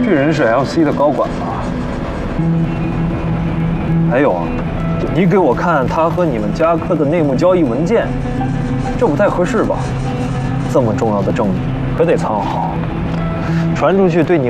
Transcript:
巨人是 LC 的高管吧？还有啊，你给我看他和你们家科的内幕交易文件，这不太合适吧？这么重要的证据可得藏好，传出去对你